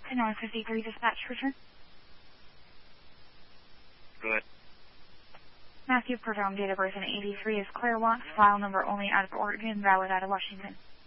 To 953 dispatch return. Good. Matthew Perdome, date of birth in 83 is Claire Watts, file number only out of Oregon, valid out of Washington.